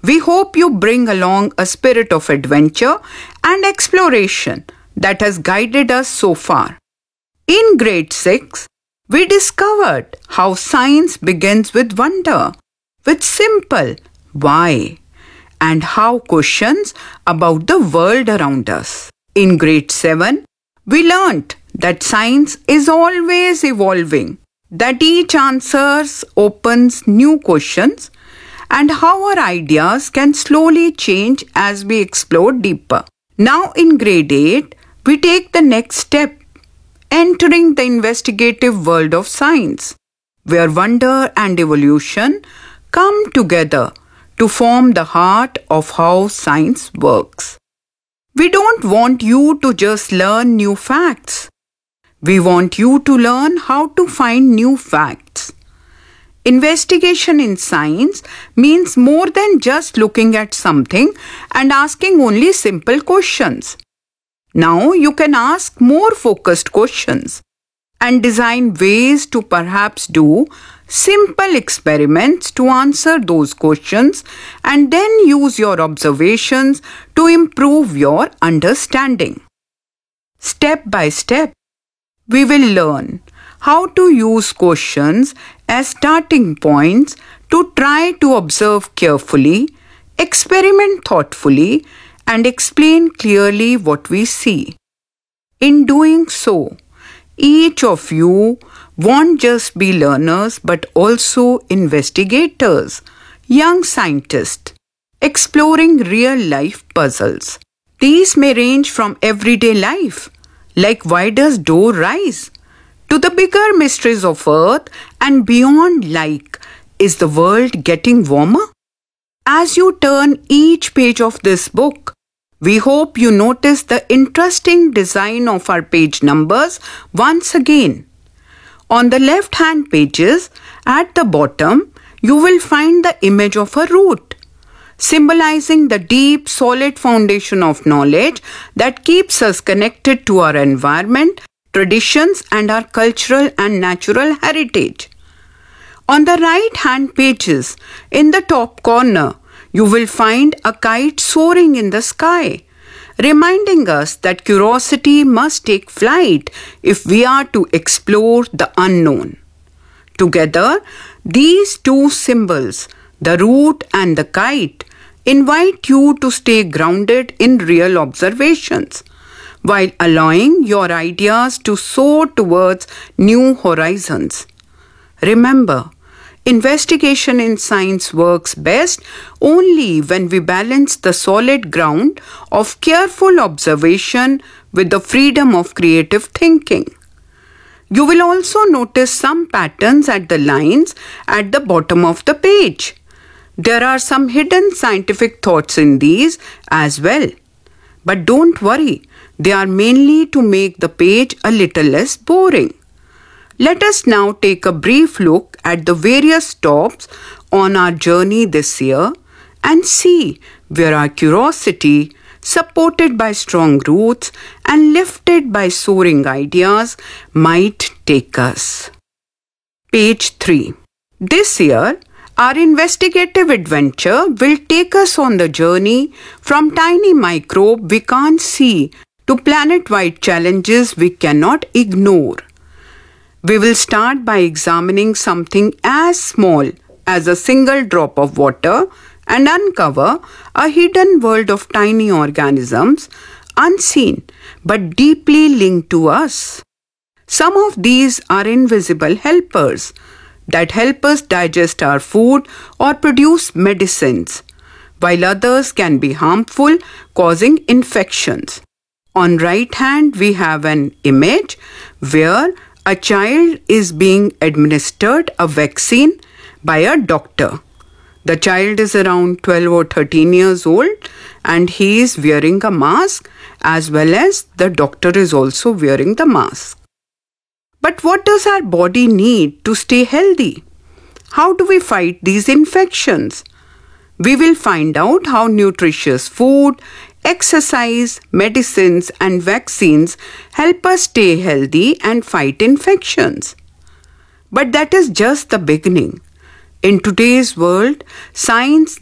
We hope you bring along a spirit of adventure and exploration that has guided us so far. In grade 6, we discovered how science begins with wonder, with simple why, and how questions about the world around us. In grade 7, we learnt that science is always evolving, that each answer opens new questions, and how our ideas can slowly change as we explore deeper. Now in grade 8, we take the next step, entering the investigative world of science, where wonder and evolution come together to form the heart of how science works. We don't want you to just learn new facts. We want you to learn how to find new facts. Investigation in science means more than just looking at something and asking only simple questions. Now you can ask more focused questions and design ways to perhaps do simple experiments to answer those questions and then use your observations to improve your understanding. Step by step, we will learn how to use questions as starting points to try to observe carefully, experiment thoughtfully, and explain clearly what we see. In doing so, each of you won't just be learners but also investigators, young scientists, exploring real-life puzzles. These may range from everyday life, like why does dough rise, to the bigger mysteries of Earth and beyond, like is the world getting warmer? As you turn each page of this book, we hope you notice the interesting design of our page numbers once again. On the left-hand pages, at the bottom, you will find the image of a root, symbolizing the deep, solid foundation of knowledge that keeps us connected to our environment, traditions, and our cultural and natural heritage. On the right-hand pages, in the top corner, you will find a kite soaring in the sky, reminding us that curiosity must take flight if we are to explore the unknown. Together, these two symbols, the root and the kite, invite you to stay grounded in real observations, while allowing your ideas to soar towards new horizons. Remember, investigation in science works best only when we balance the solid ground of careful observation with the freedom of creative thinking. You will also notice some patterns at the lines at the bottom of the page. There are some hidden scientific thoughts in these as well. But don't worry, they are mainly to make the page a little less boring. Let us now take a brief look at the various stops on our journey this year and see where our curiosity, supported by strong roots and lifted by soaring ideas, might take us. Page 3. This year, our investigative adventure will take us on the journey from tiny microbe we can't see to planet-wide challenges we cannot ignore. We will start by examining something as small as a single drop of water and uncover a hidden world of tiny organisms, unseen but deeply linked to us. Some of these are invisible helpers that help us digest our food or produce medicines, while others can be harmful, causing infections. On right hand, we have an image where a child is being administered a vaccine by a doctor. The child is around 12 or 13 years old and he is wearing a mask, as well as the doctor is also wearing the mask. But what does our body need to stay healthy? How do we fight these infections? We will find out how nutritious food, exercise, medicines, and vaccines help us stay healthy and fight infections. But that is just the beginning. In today's world, science